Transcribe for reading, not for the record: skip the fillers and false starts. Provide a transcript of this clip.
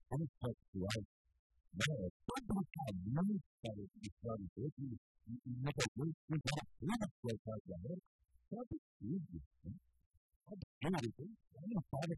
homossexuais, né, todo o caminho para o Estado dele, e muitas vezes comparações com a Casa da América, é absurdo. É absurdo. Então, não para